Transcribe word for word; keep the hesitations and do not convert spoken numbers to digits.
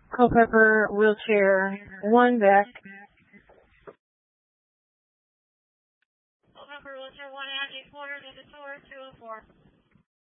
Culpepper, wheelchair, one back. Culpepper, wheelchair, one at eight quarters of the tour, two oh four.